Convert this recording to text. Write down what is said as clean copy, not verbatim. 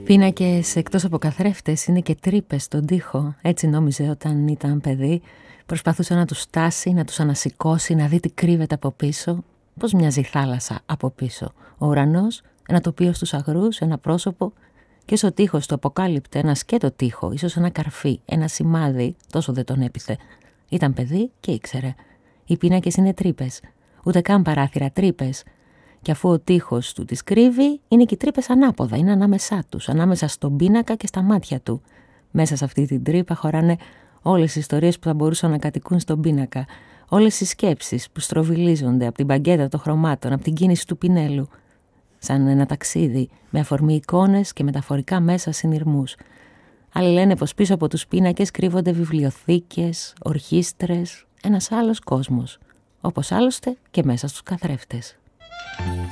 Πίνακες εκτός από καθρέφτες είναι και τρύπες στον τοίχο. Έτσι νόμιζε όταν ήταν παιδί. Προσπαθούσε να τους στάσει, να τους ανασηκώσει, να δει τι κρύβεται από πίσω. Πώς μοιάζει η θάλασσα από πίσω. Ο ουρανός, ένα τοπίο στους αγρούς, ένα πρόσωπο. Και όσο ο τοίχος το αποκάλυπτε, ένα σκέτο τοίχο, ίσως ένα καρφί, ένα σημάδι, τόσο δεν τον έπιθε. Ήταν παιδί και ήξερε. Οι πίνακες είναι τρύπες. Ούτε καν παράθυρα, τρύπες. Και αφού ο τοίχος του τις κρύβει, είναι και οι τρύπες ανάποδα, είναι ανάμεσά τους, ανάμεσα στον πίνακα και στα μάτια του. Μέσα σε αυτή την τρύπα χωράνε όλες οι ιστορίες που θα μπορούσαν να κατοικούν στον πίνακα. Όλες οι σκέψεις που στροβιλίζονται από την μπαγκέτα των χρωμάτων, από την κίνηση του πινέλου. Σαν ένα ταξίδι με αφορμή εικόνες και μεταφορικά μέσα συνειρμούς. Άλλοι λένε πως πίσω από τους πίνακες κρύβονται βιβλιοθήκες, ορχήστρες, ένας άλλος κόσμος. Όπως άλλωστε και μέσα στους καθρέφτες.